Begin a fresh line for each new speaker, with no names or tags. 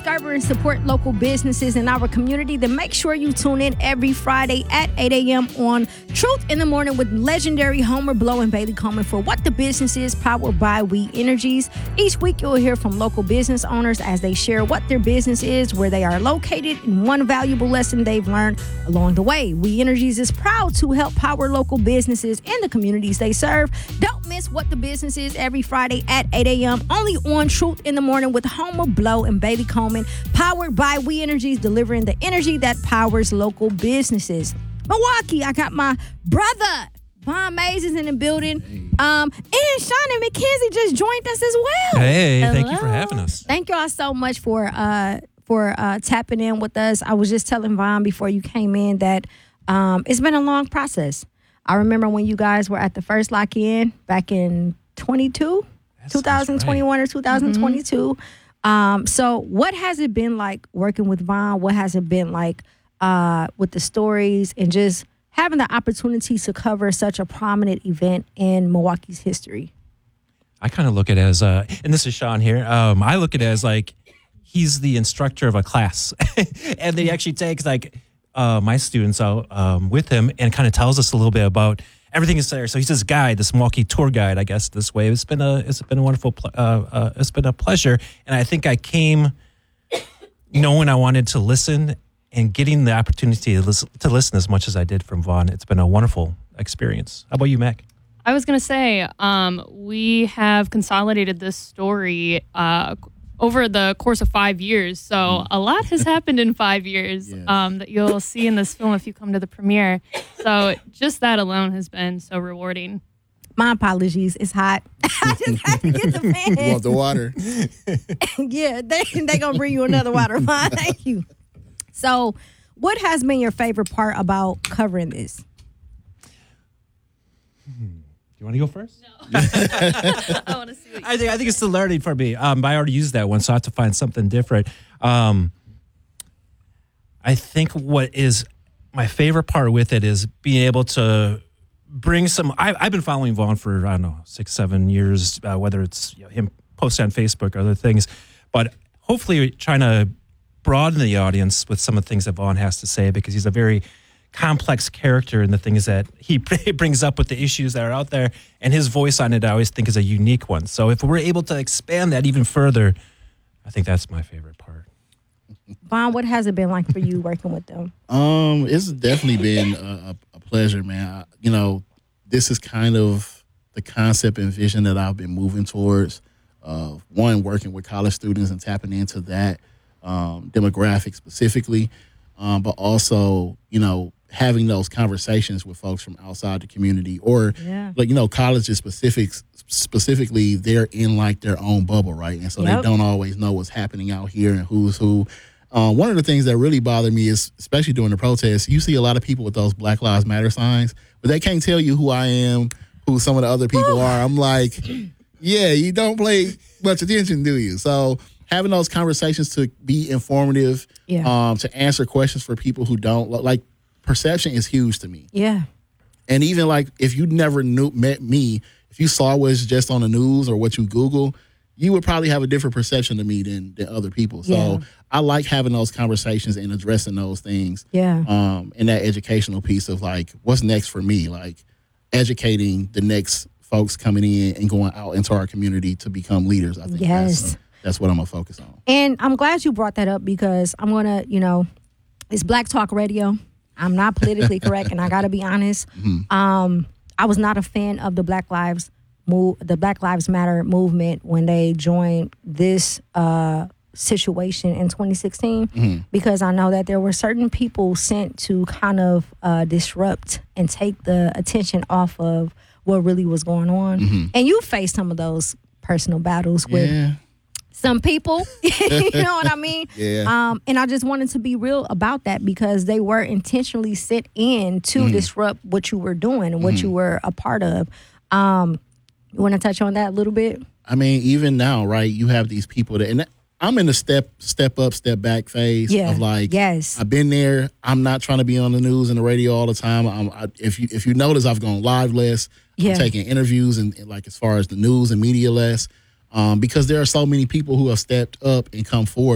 discover and support local businesses in our community, then make sure you tune in every Friday at 8 a.m. on Truth in the Morning with legendary Homer Blow and Bailey Coleman for What the Business Is, powered by We Energies. Each week, you'll hear from local business owners as they share what their business is, where they are located, and one valuable lesson they've learned along the way. We Energies is proud to help power local businesses in the communities they serve. Don't miss What the Business Is every Friday at 8 a.m. only on Truth in the Morning with Homer Blow and Bailey Coleman, powered by We Energies, delivering the energy that powers local businesses. Milwaukee, I got my brother Von Mays is in the building. And Sean and Mackenzie just joined us as well.
Hey, thank you for having us.
Thank y'all so much for tapping in with us. I was just telling Von before you came in that it's been a long process. I remember when you guys were at the first lock-in back in 2021 or 2022. So what has it been like working with Von? What has it been like with the stories and just having the opportunity to cover such a prominent event in Milwaukee's history?
I kind of look at it as, and this is Sean here, I look at it as like he's the instructor of a class. And they actually take like my students out with him and kind of tells us a little bit about everything is there. So he's this guide, this Milwaukee tour guide, I guess, this way. It's been a wonderful, it's been a pleasure. And I think I came knowing I wanted to listen and getting the opportunity to listen as much as I did from Von. It's been a wonderful experience. How about you, Mac?
I was going to say, we have consolidated this story over the course of 5 years. So a lot has happened in 5 years that you'll see in this film if you come to the premiere. So just that alone has been so rewarding.
My apologies. It's hot. I just had to get the fan.
You want the water?
Yeah, they going to bring you another water. Thank you. So what has been your favorite part about covering this?
You want to go first?
No. I want to see what
I think it's the learning for me. I already used that one, so I have to find something different. I think what is my favorite part with it is being able to bring some. I've been following Von for, I don't know, 6-7 years, whether it's him posting on Facebook or other things, but hopefully trying to broaden the audience with some of the things that Von has to say, because he's a very complex character in the things that he brings up with the issues that are out there, and his voice on it I always think is a unique one. So if we're able to expand that even further, I think that's my favorite part.
Von, what has it been like for you working with them?
It's definitely been a pleasure, man. This is kind of the concept and vision that I've been moving towards. One, working with college students and tapping into that demographic specifically, but also, having those conversations with folks from outside the community, or colleges specifically, they're in like their own bubble, right? And so they don't always know what's happening out here and who's who. One of the things that really bothered me is, especially during the protests, you see a lot of people with those Black Lives Matter signs, but they can't tell you who I am, who some of the other people are. I'm like, yeah, you don't pay much attention, do you? So having those conversations to be informative, to answer questions for people who don't, like, perception is huge to me.
Yeah.
And even like if you never met me, if you saw what's just on the news or what you Google, you would probably have a different perception of me than other people. So I like having those conversations and addressing those things.
Yeah.
And that educational piece of like, what's next for me? Like educating the next folks coming in and going out into our community to become leaders. I think that's what I'm going to focus on.
And I'm glad you brought that up, because I'm going to, it's Black Talk Radio. I'm not politically correct, and I got to be honest. I was not a fan of the Black Lives Matter movement when they joined this situation in 2016, because I know that there were certain people sent to kind of disrupt and take the attention off of what really was going on. And you faced some of those personal battles with some people, you know what I mean?
Yeah.
And I just wanted to be real about that, because they were intentionally sent in to disrupt what you were doing and what you were a part of. You want to touch on that a little bit?
I mean, even now, right, you have these people that, and I'm in the step up, step back phase of like, I've been there. I'm not trying to be on the news and the radio all the time. If you notice, I've gone live less. I'm taking interviews and like as far as the news and media less. Because there are so many people who have stepped up and come forward